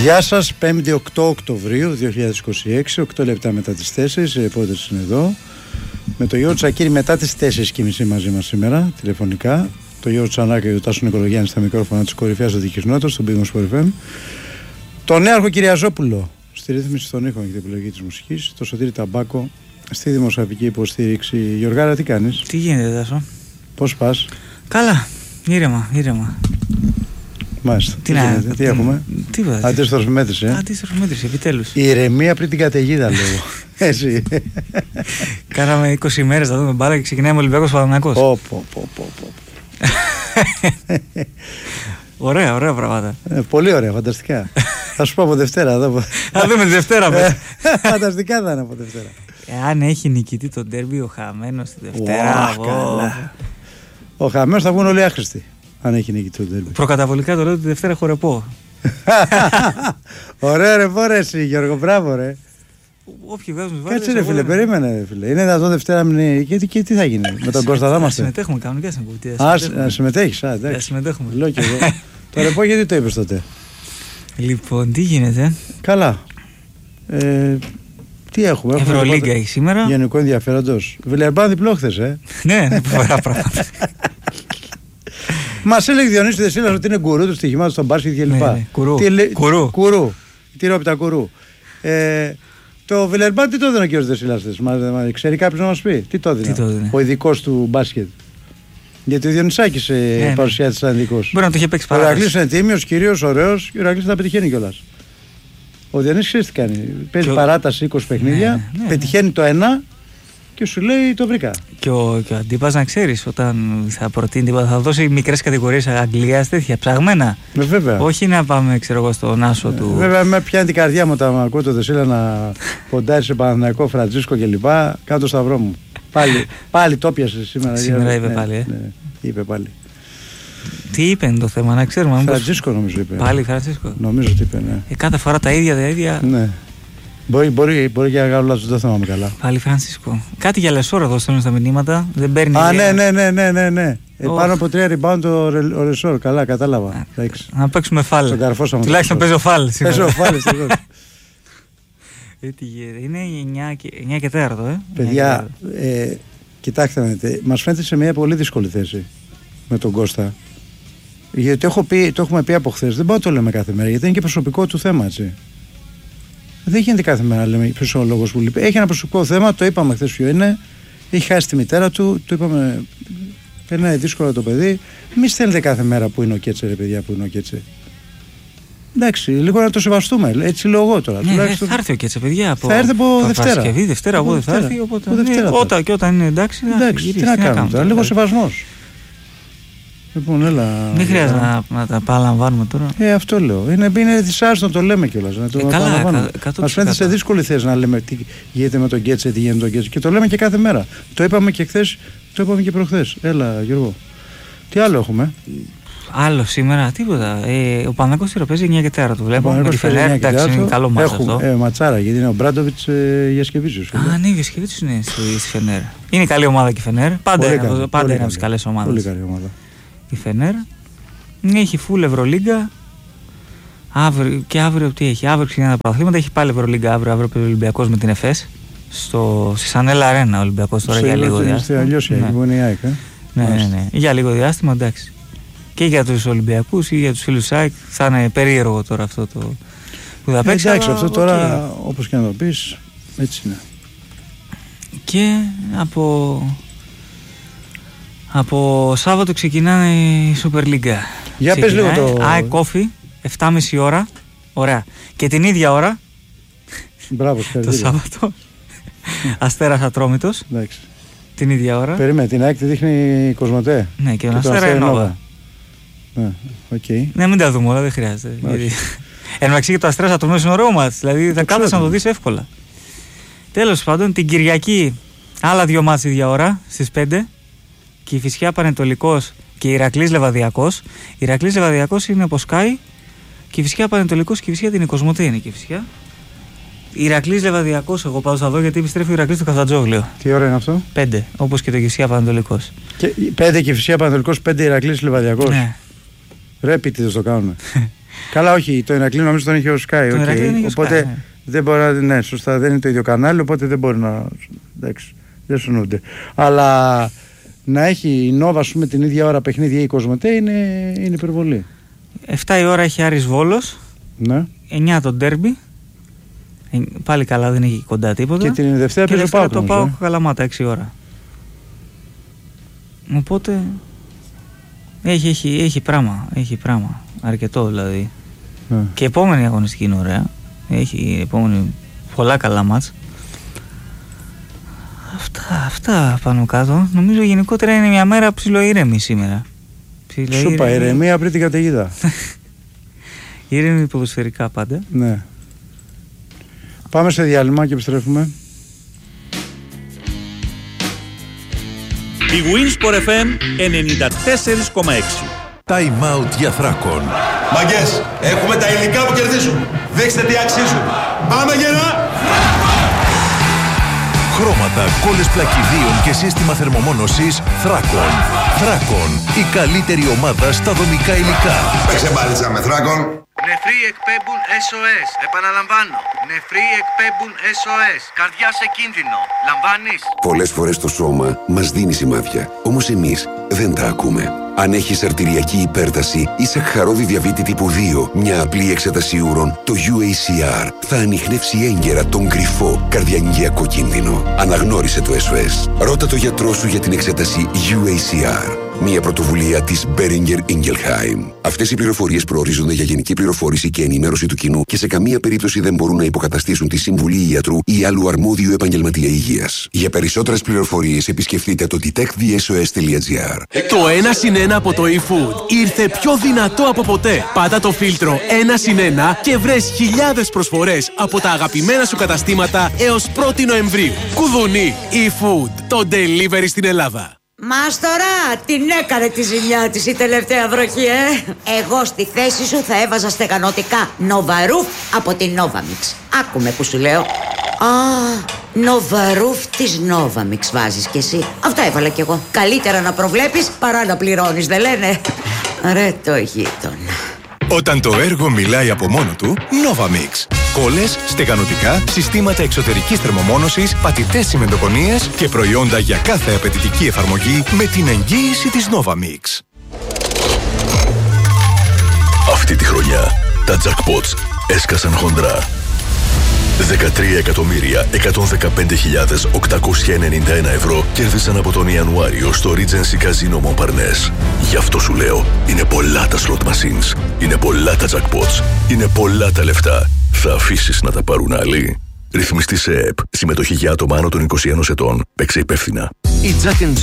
Γεια σας, 5η 8 Οκτωβρίου 2026, 8 λεπτά μετά τις 4, οι ρεπόρτερς είναι εδώ. Με τον Γιώργο Τσακίρη μετά τις 4.30 μαζί μας σήμερα, τηλεφωνικά. Το Γιώργο Τσανάκα και τον Τάσο Νικολογιάννη στα μικρόφωνα της κορυφαίας οδικισμάτων, στον Big Sport FM. Τον Νέαρχο Κυριαζόπουλο στη ρύθμιση των ήχων και την επιλογή της μουσικής. Το Σωτήρη Ταμπάκο στη δημοσιογραφική υποστήριξη. Γιωργάρα, τι κάνεις? Τι γίνεται, Τάσο? Πώς πας? Καλά, ήρεμα. Μάλιστα. Τι έχουμε? Τίποτα. Αντίστροφη μέτρηση. Αντίστροφη μέτρηση, επιτέλους. Η ηρεμία πριν την καταιγίδα, λέω. Έτσι. Κάναμε 20 ημέρες να δούμε μπάλα και ξεκινάει με Ολυμπιακός Παναθηναϊκός. Ωραία πράγματα. Πολύ ωραία, φανταστικά. Θα σου πω από Δευτέρα. Θα δούμε τη Δευτέρα. Φανταστικά θα είναι από Δευτέρα. Αν έχει νικητή το ντέρμπι ο χαμένος τη Δευτέρα. Ο χαμένος θα βγουν όλοι άχρηστοι. Αν έχει νικητή το ντέρμπι. Προκαταβολικά το λέω τη Δευτέρα χορεπώ. Ωραία ρεπό ρε εσύ Γιώργο, μπράβο ρε. Όποιοι βγάζουν βάζουν. Κάτσε ρε φίλε, περίμενε φίλε. Είναι δυνατόν Δευτέρα και τι θα γίνει με τον Κώστα, θα είμαστε? Συμμετέχουμε κανονικά στην κουβέντα. Α, συμμετέχεις, εντάξει. Συμμετέχουμε. Λέω και εγώ. Το ρεπό γιατί το είπες τότε? Λοιπόν, τι γίνεται? Καλά. Τι έχουμε? Ευρωλίγκα έχει σήμερα. Γενικό ενδιαφέροντος. Βιλερμπάν διπλό χθες, Ναι, φοβερά πράγματα. Μας έλεγε Διονύσης Δεσίλας ότι είναι γκουρού του στοιχημάτων στον μπάσκετ κλπ. Κουρού. Τυρόπιτα κουρού. Το Βιλερμπάν τι το έδινε ο κ. Δεσίλας? Ξέρει κάποιος να μας πει? Τι το έδινε? Ο ειδικός του μπάσκετ. Γιατί ο Διονυσάκης παρουσιάζεται σαν ειδικός. Μπορεί να το είχε παίξει παράδοση. Ο Ηρακλής είναι τίμιος, κυρίως ωραίος και ο Ηρακλής θα πετυχαίνει κιόλας. Ο Διονύσης ξέρεις τι κάνει? Παίζει παράταση 20 παιχνίδια, πετυχαίνει το 1 και σου λέει το βρήκα. Και ο Αντίπας, να ξέρεις, όταν θα προτείνει τίποτα, θα δώσει μικρές κατηγορίες Αγγλίας τέτοια ψαγμένα. Βέβαια. Όχι να πάμε, ξέρω εγώ, στον άσο του. Βέβαια, με πιάνει την καρδιά μου όταν ακούω το Δεσίλα να ποντάρει σε Παναθηναϊκό, Φραντζίσκο κλπ. Κάτω το σταυρό μου. Πάλι το πιάσε σήμερα. Σήμερα είπε πάλι. Είπε πάλι. Τι είπε το θέμα, να ξέρουμε. Φραντζίσκο νομίζω είπε. Πάλι Φραντζίσκο. Νομίζω ότι είπε, ναι. Κάθε φορά τα ίδια. Ναι. Μπορεί και να κάνω λάθος, δεν θυμάμαι καλά. Πάλι Φρανσίσκο. Κάτι για Λεσόρο εδώ στέλνουν στα μηνύματα. Δεν παίρνει. Ναι. Πάνω από 3 rebound ο Λεσόρο. Καλά, κατάλαβα. Να παίξουμε φάλ. Τουλάχιστον παίζω φάλ. Παίζω φάλ. Είναι 9 και 4. Παιδιά, κοιτάξτε, μας φαίνεται σε μια πολύ δύσκολη θέση με τον Κώστα. Γιατί το έχουμε πει από χθες. Δεν πάω το λέμε κάθε μέρα, γιατί είναι και προσωπικό του θέμα, έτσι. Δεν γίνεται κάθε μέρα να λέμε ποιος είναι ο λόγος που λείπει. Έχει ένα προσωπικό θέμα, το είπαμε χθες ποιο είναι. Έχει χάσει τη μητέρα του, το είπαμε. Περνάει δύσκολα το παιδί. Μη στέλνετε κάθε μέρα που είναι ο Κέτσε, ρε παιδιά, που είναι ο Κέτσε. Εντάξει, λίγο να το σεβαστούμε. Έτσι λέω εγώ τώρα. Ναι, θα έρθει ο Κέτσε, παιδιά. Θα έρθει από Δευτέρα. Δευτέρα, από θα έρθει. Όταν είναι εντάξει, τι να κάνουμε τώρα. Λίγο σεβασμός. Λοιπόν, έλα. Δεν χρειάζεται να τα παραλαμβάνουμε τώρα. Αυτό λέω. Είναι δυσάρεστο να το λέμε κιόλας. Καλά, μας φαίνεται σε δύσκολη θέση να λέμε τι γίνεται με τον Κέτσε, τι γίνεται με τον Κέτσε. Και το λέμε και κάθε μέρα. Το είπαμε και χθες, το είπαμε και προχθές. Έλα, Γιώργο. Τι άλλο έχουμε? Άλλο σήμερα, τίποτα. Ο Παναθηναϊκός παίζει 9 και 4 του βλέπω. Με τη Φενέρ, εντάξει, είναι καλό μάτς αυτό. Ματσάρα, γιατί είναι ο Μπράντοβιτς Γιασκεβίτσιος. Ναι, ο Γιασκεβίτσιος είναι στη Φενέρ. Είναι καλή ομάδα και η Φενέρ. Πάντα είναι από τις καλές ομάδες. Πολύ καλή ομάδα. Η Φενέρ έχει full Ευρωλίγκα. Και αύριο τι έχει? Αύριο ξεκινάνε τα πρωταθλήματα. Έχει πάλι Ευρωλίγκα αύριο παίζει ο Ολυμπιακός με την ΕΦΕΣ. Στη Σανέλα Αρένα ο Ολυμπιακός τώρα για λίγο διάστημα. Ναι. Για λίγο διάστημα, εντάξει. Και για τους Ολυμπιακούς ή για τους φίλους ΣΑΕΚ θα είναι περίεργο τώρα αυτό το που θα παίξει. Εντάξει, αυτό τώρα όπως και να το πεις, έτσι είναι. Και από Σάββατο ξεκινάνε η Super League. Για πες λίγο το... ΑΕΚ Όφι, 7.30 ώρα. Ωραία. Και την ίδια ώρα, μπράβο, το Σάββατο, Αστέρας Ατρόμητος. Εντάξει. Την ίδια ώρα. Περίμενε, την ΑΕΚ τη δείχνει η Κοσμοτέ. Ναι, και τον Αστέρα Ενόβα. Ναι, μην τα δούμε όλα, δεν χρειάζεται. Εν μεταξύ και το Αστέρας Ατρόμητος είναι ωραίο μάτς. Δηλαδή θα κάθεσαι να το δεις εύκολα. Τέλος πάντων, την Κυριακή άλλα 2 μάτς ίδια ώρα στις 5. Και η Κηφισιά Πανετολικός και η Ηρακλής Λεβαδιακός. Η Ηρακλής Λεβαδιακός είναι από Sky και η Κηφισιά Πανετολικός και η Κηφισιά την η Κοσμοτέ είναι η Κηφισιά. Η Ηρακλής Λεβαδιακός, εγώ πάω θα δω γιατί επιστρέφει ο Ηρακλής στο Καφτατζόγλιο. Τι ώρα είναι αυτό? 5, όπως και το Κηφισιά Πανετολικός. 5 Κηφισιά Πανετολικός, 5 Ηρακλής Λεβαδιακός. Ναι. Ρε, επίτηδες το κάνουμε. Καλά, όχι, το Ηρακλή νομίζω τον είχε ο Sky. Οπότε δεν μπορεί να. Ναι, σωστά, δεν είναι το ίδιο κανάλι, οπότε δεν μπορεί να. Εντάξει, δεν σωνούνται. Αλλά να έχει η Νόβα, ας πούμε, την ίδια ώρα παιχνίδια ή Κοσμοτέ είναι υπερβολή. 7 η ώρα έχει Άρης Βόλος. Ναι. 9 το ντέρμπι. Πάλι καλά, δεν έχει κοντά τίποτα. Και την Δευτέρα παίζει το ΠΑΟΚ Καλαμάτα 6 ώρα. Οπότε έχει πράγμα. Αρκετό δηλαδή. Και η επόμενη αγωνιστική είναι ωραία. Έχει επόμενη πολλά καλά μάτς. Αυτά πάνω κάτω. Νομίζω γενικότερα είναι μια μέρα ψιλοήρεμη σήμερα. Σούπα, ηρεμία πριν την καταιγίδα. Ήρεμη ποδοσφαιρικά πάντα. Ναι. Πάμε σε διάλειμμα και επιστρέφουμε. Η Winsport FM 94,6. Time out για Θράκον. Μαγκές, έχουμε τα υλικά που κερδίζουν. Δείξτε τι αξίζουν. Πάμε γερά! Χρώματα, κόλλες πλακιδίων και σύστημα θερμομόνωσης Θράκον. Θράκον, η καλύτερη ομάδα στα δομικά υλικά. Παίξε μπάλιτσα με Θράκον. Νεφροί εκπέμπουν SOS. Επαναλαμβάνω. Νεφροί εκπέμπουν SOS. Καρδιά σε κίνδυνο. Λαμβάνεις? Πολλές φορές το σώμα μας δίνει σημάδια. Όμως εμείς δεν τα ακούμε. Αν έχεις αρτηριακή υπέρταση ή σαχαρώδη διαβήτη τύπου 2, μια απλή εξέταση ούρων, το UACR θα ανιχνεύσει έγκαιρα τον κρυφό καρδιαγγειακό κίνδυνο. Αναγνώρισε το SOS. Ρώτα το γιατρό σου για την εξέταση UACR. Μια πρωτοβουλία της Boehringer Ingelheim. Αυτές οι πληροφορίες προορίζονται για γενική πληροφόρηση και ενημέρωση του κοινού και σε καμία περίπτωση δεν μπορούν να υποκαταστήσουν τη συμβουλή ιατρού ή άλλου αρμόδιου επαγγελματία υγείας. Για περισσότερες πληροφορίες επισκεφτείτε το detectthesos.gr. Το 1+1 από το eFood ήρθε πιο δυνατό από ποτέ. Πάτα το φίλτρο 1+1 και βρες χιλιάδες προσφορές από τα αγαπημένα σου καταστήματα έως 1η Νοεμβρίου. Κουδουνί eFood, το delivery στην Ελλάδα. Μάστορα, την έκανε τη ζημιά της η τελευταία βροχή, Εγώ στη θέση σου θα έβαζα στεγανοτικά Νοβαρούφ από την Novamix. Άκουμε που σου λέω. Νοβαρούφ της Novamix βάζεις κι εσύ. Αυτά έβαλα κι εγώ. Καλύτερα να προβλέπεις παρά να πληρώνεις, δεν λένε? Ρε το γείτονα. Όταν το έργο μιλάει από μόνο του, Novamix. Κόλλες, στεγανοτικά, συστήματα εξωτερικής θερμομόνωσης, πατητές τσιμεντοκονίες και προϊόντα για κάθε απαιτητική εφαρμογή με την εγγύηση της Novamix. Αυτή τη χρονιά, τα jackpots έσκασαν χοντρά. 13.115.891 ευρώ κέρδισαν από τον Ιανουάριο στο Regency Casino Montparnasse. Γι' αυτό σου λέω, είναι πολλά τα slot machines, είναι πολλά τα jackpots, είναι πολλά τα λεφτά. Θα αφήσεις να τα πάρουν άλλοι? Ρυθμιστή σε ΕΕΠ. Συμμετοχή για άτομα άνω των 21 ετών. Παίξε υπεύθυνα. Η Jack